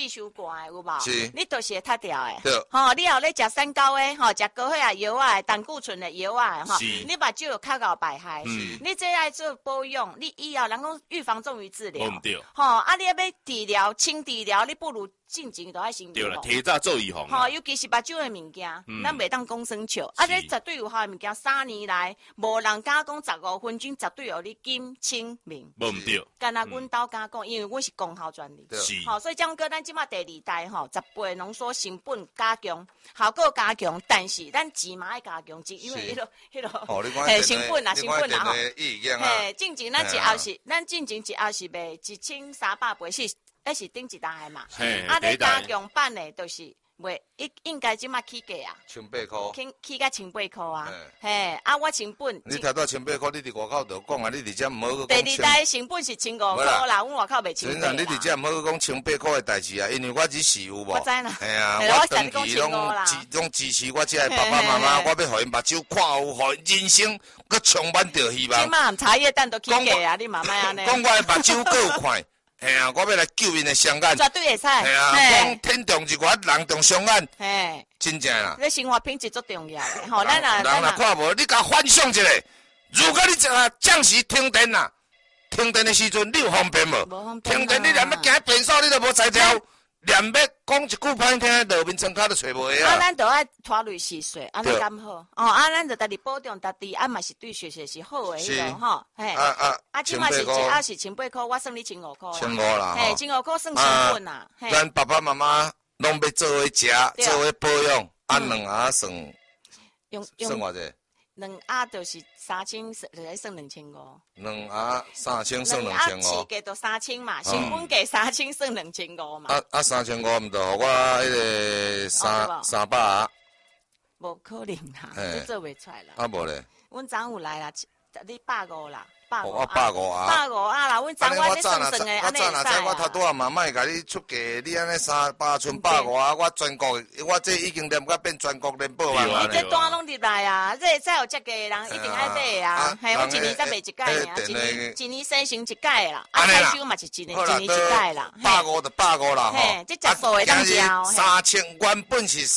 气伤寒的有无？ 是， 你都是会塌掉的。 对， 吼，你后咧食三高的，吼，食高血压药啊，胆固醇的药啊，吼，你目睭有较高白害。你这爱做保养，你以后人讲预防重于治疗。 对。 吼，啊，你要治疗、轻治疗，你不如进前都爱先对了，提早做预防。 吼，尤其是目睭的物件，咱袂当讲生笑。啊，这绝对有效的物件，3年来无人敢讲15分钟绝对互你金清明。 无毋对。 干那阮兜敢讲，因为阮是功效专利。 是。 好，所以讲哥，咱即马第2代吼，10倍浓缩成本加强，效果加强，但是咱钱嘛爱加强，因为迄个成本啊，成本啊吼。嘿，进前咱一后是，咱进前一后是卖1300倍是。那是顶一代嘛，啊，你加强版的，就是袂应该即马起价啊 ，18块， 起到18块啊，嘿，啊，我成本， 你头到18块，你伫外口就讲啊，你伫遮毋好讲。第2代成本是15块啦，阮外口卖18块。 你伫遮毋好讲18块的代志啊，因为我只是有无？ 我知啦， 哎呀，我长期拢支持我遮爸爸妈妈，我要互因目睭看有，互人生佮充满着希望。 即马茶叶蛋都起价啊，你妈妈安尼。 讲我的目睭够有看。嘿啊，我要来救因的双眼， 绝对会使。 嘿啊，讲天中一月，人中双眼， 嘿， 真正啦。 你生活品质最重要的，吼，咱人若看无，你甲幻想一下，如果你暂时停电啦，停电的时阵你有方便无？停电你连要行便所你都无才调，连要讲一句歹听，路面窗卡都找无个啊。 啊，咱都爱拖累细水，安尼敢好？哦，啊，咱就家己保重家己，啊嘛是对学习是好的迄种吼，嘿。啊，即马是一盒是18块，我算你15块。 15啦， 嘿，15块算成本啦。 咱爸爸妈妈拢要做伙食，做伙保养，啊2盒算偌济 ？2盒就是3000，就算2500。 2盒3000算2500。 2盒起价就3000嘛，成本价3000算2500嘛。 啊3500毋着，互我迄个300盒。 无可能啦，你做袂出来啦。 啊无咧？ 阮昨有来啦，你150啦。 我150啊 ，150啊啦，阮昨我咧算算诶，安尼会使。我头拄啊嘛莫甲你出价，你安尼300剩150啊，我全国，我这已经连甲变全国联播啊。 你这单拢入来啊，这再有这个人一定爱买啊。嘿，我一年才卖一届尔，一年生成一届啦，啊，退休嘛是一年一届啦。 150就150啦，吼。 嘿，这食素诶当交。 3000原本是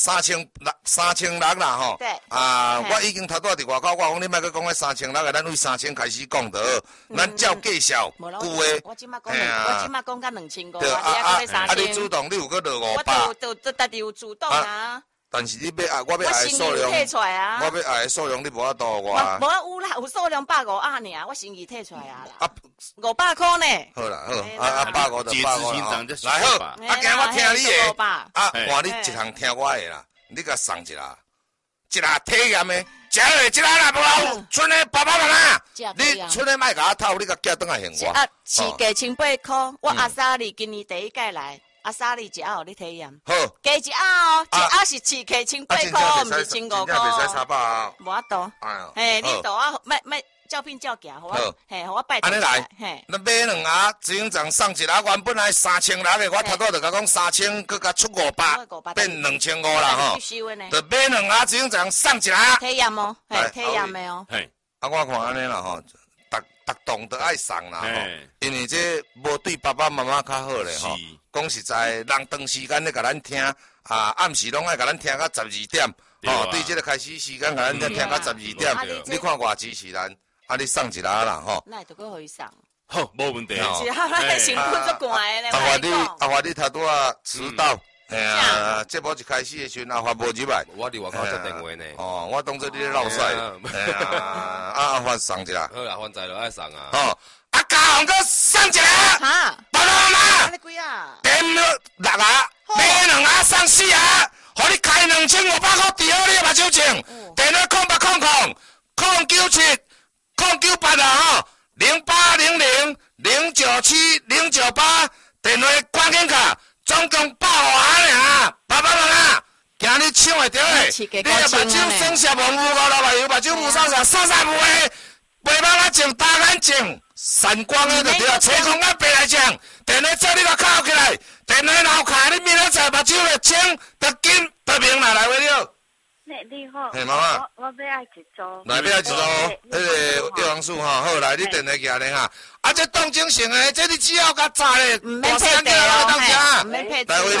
3600啦，吼。 对。 啊，我已经头拄伫外口，我讲你莫去讲迄3600个，咱为3000开始讲的。咱照介绍，有诶， 我即马讲到2500， 你主动，你有搁落 500？我都家己有主动啊。 但是你要我要爱数量，我要爱数量，你无法度我。 无有啦，有数量150啊尔，我心意摕出来啊啦。500块呢？ 好啦好，150就150来好，啊，今我听你的，啊，换你一项听我的啦，你甲送一下体验的。食落即啦啦，无有剩诶爸爸妈妈，你剩诶莫甲我偷，你甲寄转来还我。 啊，市价18块，我阿莎莉今年第1届来，阿莎莉一盒互你体验。 好， 加一盒哦，一盒是市价18块，毋是15块。 袂使300啊。 无法度。嘿，你度啊，莫照片照行，好，嘿，我拜托。 安尼来，咱买2盒，执行长送一盒，原本来3600的，我头拄就甲讲3000，佮甲出500，变2500啦吼。就买2盒，执行长送一盒。 体验哦，体验的哦。 啊，我看安尼啦吼，逐栋都爱送啦吼，因为这无对爸爸妈妈较好咧吼。讲实在，人长时间咧甲咱听，啊，暗时拢爱甲咱听到12点，吼，对这个开始时间甲咱听到12点，你看偌支持咱。啊！你送一盒啦，吼。 那都可以送。 好，无问题吼。 是啊，咱成本足悬的。 阿华你头拄啊迟到，哎呀，节目一开始的时阵阿华无入来。 我伫外口接电话呢。 哦，我当作你咧闹屎。哎呀，阿华送一下。 好啦，反正就爱送啊。 哦，啊，加红哥送一下。 哈。 爸爸妈妈。 安尼几啊？ 点6盒，买2盒送4盒，互你开2500块，治好你的目睭症。电话0800 097 啊吼，0800 097 098，电话关键卡，总共100盒尔，爸爸妈妈，今日抢会着诶，你的目睭酸涩无目高老油，目睭无啥啥啥啥无诶，袂茫啊镜大眼镜，散光诶就对啊，吹空啊白来讲，电话做你个靠起来，电话闹开，你明仔载目睭会青，得紧得明来话了。 你好， 嘿妈妈， 我要爱一组， 来要爱一组，迄个叶黄素哈，好来你电话寄咧哈，啊这动静性诶，这你只要甲炸咧， 唔免配地哦，嘿，唔免配地。